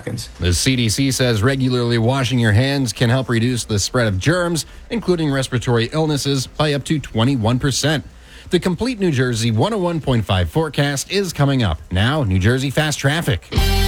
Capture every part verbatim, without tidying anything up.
seconds. The C D C says regularly washing your hands can help reduce the spread of germs, including respiratory illnesses, by up to twenty-one percent. The complete New Jersey one oh one point five forecast is coming up. Now, New Jersey Fast Traffic.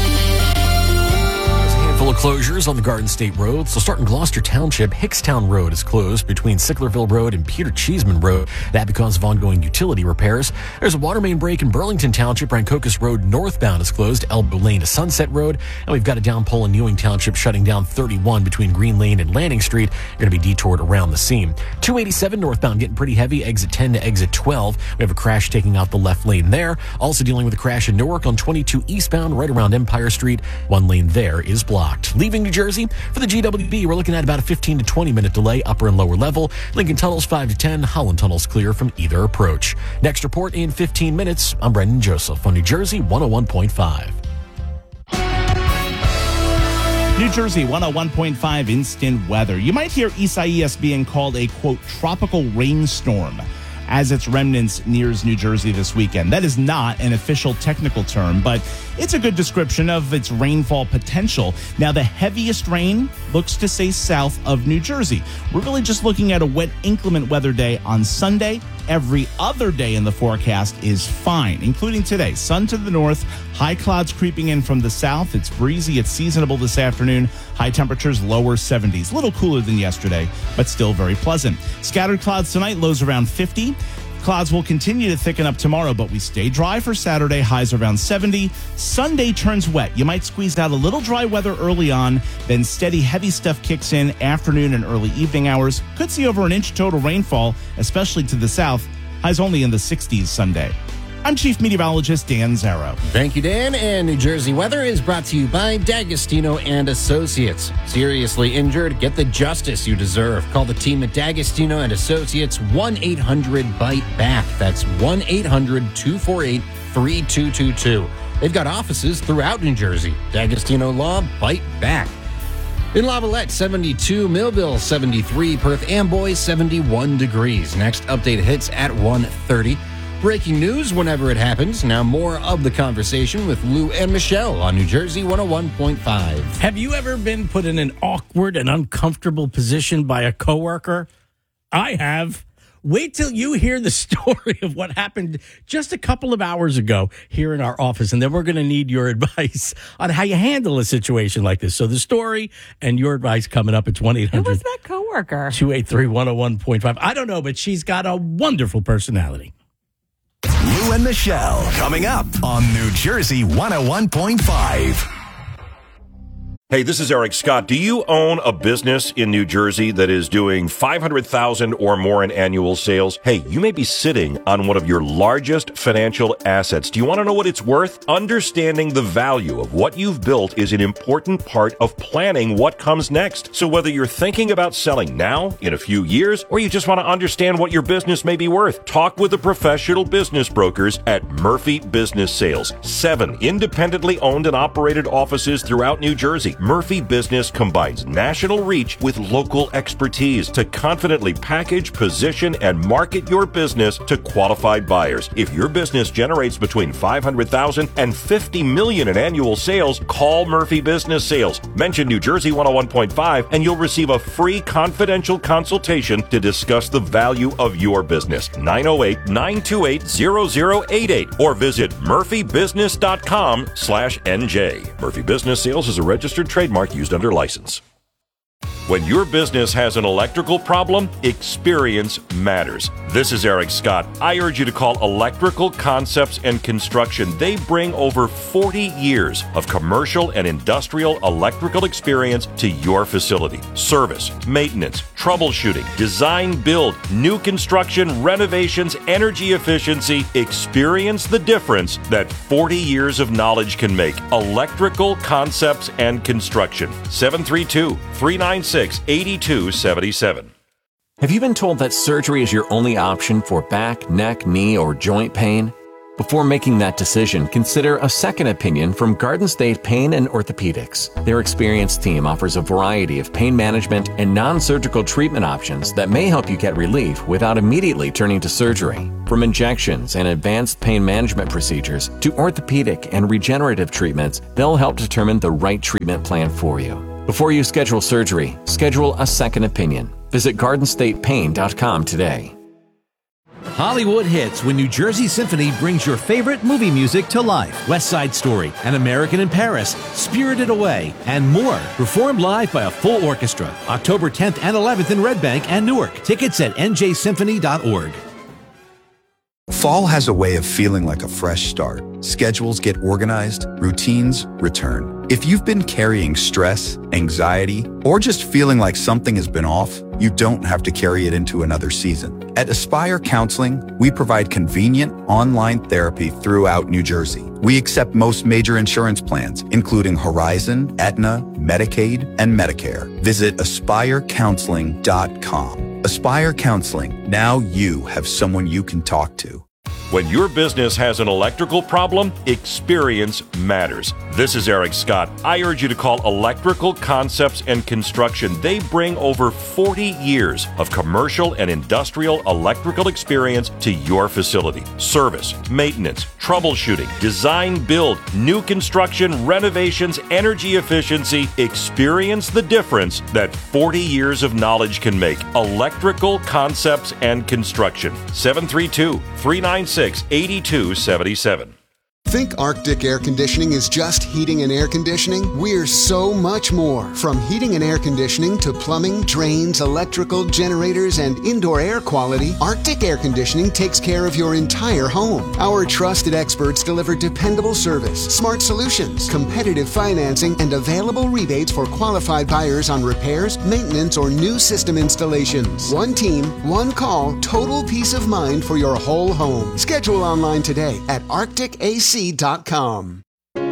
Full of closures on the Garden State Road. So starting Gloucester Township, Hickstown Road is closed between Sicklerville Road and Peter Cheeseman Road. That because of ongoing utility repairs. There's a water main break in Burlington Township. Rancocas Road northbound is closed. Elbow Lane to Sunset Road. And we've got a downpour in Ewing Township shutting down thirty-one between Green Lane and Landing Street. You're going to be detoured around the seam. two eighty-seven northbound getting pretty heavy. Exit ten to exit twelve. We have a crash taking out the left lane there. Also dealing with a crash in Newark on twenty-two eastbound right around Empire Street. One lane there is blocked. Leaving New Jersey, for the G W B, we're looking at about a fifteen to twenty minute delay, upper and lower level. Lincoln Tunnels five to ten, Holland Tunnels clear from either approach. Next report in fifteen minutes. I'm Brendan Joseph on New Jersey one oh one point five. New Jersey one oh one point five instant weather. You might hear Isaias being called a, quote, tropical rainstorm as its remnants nears New Jersey this weekend. That is not an official technical term, but it's a good description of its rainfall potential. Now, the heaviest rain looks to stay south of New Jersey. We're really just looking at a wet, inclement weather day on Sunday. Every other day in the forecast is fine, including today. Sun to the north, high clouds creeping in from the south. It's breezy, it's seasonable this afternoon. High temperatures, lower seventies. A little cooler than yesterday, but still very pleasant. Scattered clouds tonight, lows around fifty. Clouds will continue to thicken up tomorrow, but we stay dry for Saturday, highs around seventy. Sunday turns wet. You might squeeze out a little dry weather early on, then steady heavy stuff kicks in afternoon and early evening hours. Could see over an inch total rainfall, especially to the south. Highs only in the sixties Sunday. I'm Chief Meteorologist Dan Zarrow. Thank you, Dan. And New Jersey weather is brought to you by D'Agostino and Associates. Seriously injured? Get the justice you deserve. Call the team at D'Agostino and Associates, one eight hundred bite back. That's one eight hundred two four eight three two two two. They've got offices throughout New Jersey. D'Agostino Law, bite back. In Lavallette, seventy-two, Millville, seventy-three, Perth Amboy, seventy-one degrees. Next update hits at one thirty. Breaking news whenever it happens. Now more of the conversation with Lou and Michelle on New Jersey one oh one point five. Have you ever been put in an awkward and uncomfortable position by a coworker? I have. Wait till you hear the story of what happened just a couple of hours ago here in our office, and then we're going to need your advice on how you handle a situation like this. So the story and your advice coming up. It's one eight hundred Who was that coworker? two eight three one oh one point five. I don't know, but she's got a wonderful personality. Lou and Michelle coming up on New Jersey one oh one point five. Hey, this is Eric Scott. Do you own a business in New Jersey that is doing five hundred thousand dollars or more in annual sales? Hey, you may be sitting on one of your largest financial assets. Do you want to know what it's worth? Understanding the value of what you've built is an important part of planning what comes next. So whether you're thinking about selling now, in a few years, or you just want to understand what your business may be worth, talk with the professional business brokers at Murphy Business Sales. Seven independently owned and operated offices throughout New Jersey. Murphy Business combines national reach with local expertise to confidently package, position, and market your business to qualified buyers. If your business generates between five hundred thousand dollars and fifty million dollars in annual sales, call Murphy Business Sales. Mention New Jersey one oh one point five and you'll receive a free confidential consultation to discuss the value of your business. nine oh eight, nine two eight, zero zero eight eight or visit murphy business dot com slash N J. Murphy Business Sales is a registered trademark used under license. When your business has an electrical problem, experience matters. This is Eric Scott. I urge you to call Electrical Concepts and Construction. They bring over forty years of commercial and industrial electrical experience to your facility. Service, maintenance, troubleshooting, design, build, new construction, renovations, energy efficiency. Experience the difference that forty years of knowledge can make. Electrical Concepts and Construction. seven three two, three nine six, eight two seven seven. Have you been told that surgery is your only option for back, neck, knee, or joint pain? Before making that decision, consider a second opinion from Garden State Pain and Orthopedics. Their experienced team offers a variety of pain management and non-surgical treatment options that may help you get relief without immediately turning to surgery. From injections and advanced pain management procedures to orthopedic and regenerative treatments, they'll help determine the right treatment plan for you. Before you schedule surgery, schedule a second opinion. Visit garden state pain dot com today. Hollywood hits when New Jersey Symphony brings your favorite movie music to life. West Side Story, An American in Paris, Spirited Away, and more. Performed live by a full orchestra. October tenth and eleventh in Red Bank and Newark. Tickets at n j symphony dot org. Fall has a way of feeling like a fresh start. Schedules get organized, routines return. If you've been carrying stress, anxiety, or just feeling like something has been off, you don't have to carry it into another season. At Aspire Counseling, we provide convenient online therapy throughout New Jersey. We accept most major insurance plans, including Horizon, Aetna, Medicaid, and Medicare. Visit aspire counseling dot com. Aspire Counseling. Now you have someone you can talk to. When your business has an electrical problem, experience matters. This is Eric Scott. I urge you to call Electrical Concepts and Construction. They bring over forty years of commercial and industrial electrical experience to your facility. Service, maintenance, troubleshooting, design, build, new construction, renovations, energy efficiency. Experience the difference that forty years of knowledge can make. Electrical Concepts and Construction. seven three two, three nine six, eight two seven seven. Think Arctic Air Conditioning is just heating and air conditioning? We're so much more. From heating and air conditioning to plumbing, drains, electrical, generators, and indoor air quality, Arctic Air Conditioning takes care of your entire home. Our trusted experts deliver dependable service, smart solutions, competitive financing, and available rebates for qualified buyers on repairs, maintenance, or new system installations. One team, one call, total peace of mind for your whole home. Schedule online today at arctic a c dot com.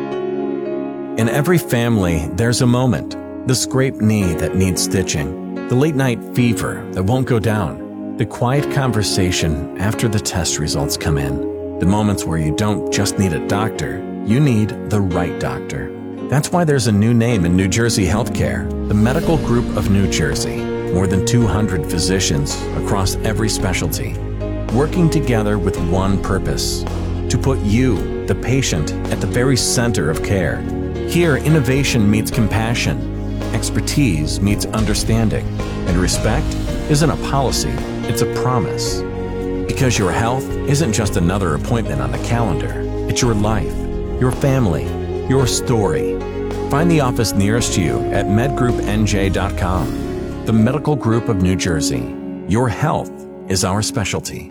In every family, there's a moment. The scraped knee that needs stitching. The late night fever that won't go down. The quiet conversation after the test results come in. The moments where you don't just need a doctor, you need the right doctor. That's why there's a new name in New Jersey healthcare, the Medical Group of New Jersey. More than two hundred physicians across every specialty, working together with one purpose: to put you, the patient, at the very center of care. Here, innovation meets compassion, expertise meets understanding, and respect isn't a policy, it's a promise. Because your health isn't just another appointment on the calendar. It's your life, your family, your story. Find the office nearest you at med group n j dot com. The Medical Group of New Jersey. Your health is our specialty.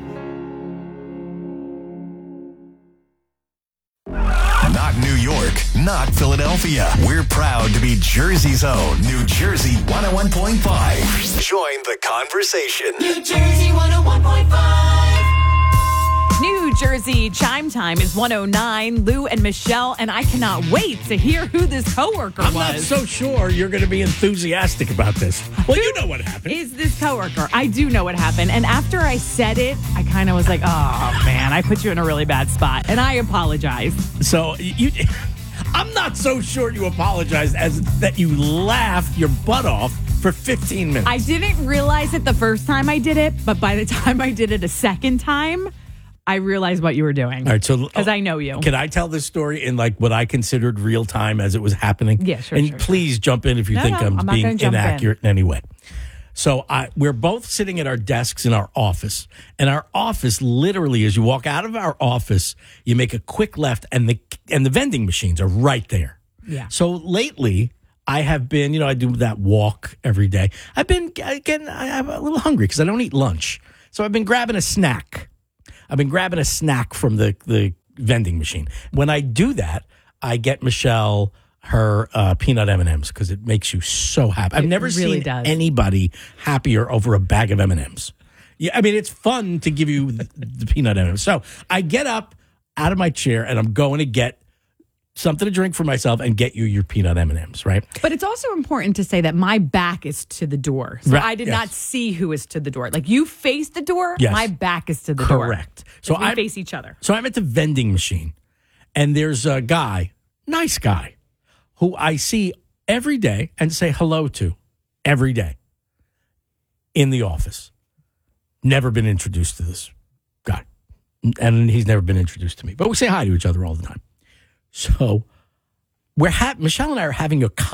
Not New York, not Philadelphia. We're proud to be Jersey's own New Jersey one oh one point five. Join the conversation. New Jersey one oh one point five. New Jersey Chime Time is one oh nine. Lou and Michelle, and I cannot wait to hear who this coworker I'm was. not so sure you're going to be enthusiastic about this. Well, you know what happened. Is this coworker? I do know what happened. And after I said it, I kind of was like, oh, man, I put you in a really bad spot. And I apologize. So you, I'm not so sure you apologized as that you laughed your butt off for fifteen minutes. I didn't realize it the first time I did it, but by the time I did it a second time, I realized what you were doing. All right, so because oh, I know you. Can I tell this story in like what I considered real time as it was happening? Yeah, sure. And sure, please sure. jump in if you no, think no, I'm, I'm being inaccurate in. in any way. So I, we're both sitting at our desks in our office, and our office literally, as you walk out of our office, you make a quick left, and the and the vending machines are right there. Yeah. So lately, I have been, you know, I do that walk every day. I've been getting, I'm a little hungry because I don't eat lunch, so I've been grabbing a snack. I've been grabbing a snack from the, the vending machine. When I do that, I get Michelle her uh, peanut M and M's because it makes you so happy. I've it never really seen does. anybody happier over a bag of M and M's. Yeah, I mean, it's fun to give you the, the peanut M and M's. So I get up out of my chair and I'm going to get something to drink for myself and get you your peanut M and M's, right? But it's also important to say that my back is to the door. So Right, I did yes. not see who is to the door. Like you face the door, Yes. my back is to the door. Correct. So So we I face each other. So I'm at the vending machine, and there's a guy, nice guy, who I see every day and say hello to every day in the office. Never been introduced to this guy, and he's never been introduced to me. But we say hi to each other all the time. So we're ha- Michelle and I are having a